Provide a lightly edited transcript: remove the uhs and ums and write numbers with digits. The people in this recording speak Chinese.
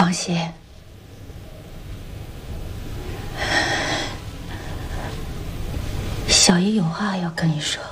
王熙，小姨有话要跟你说。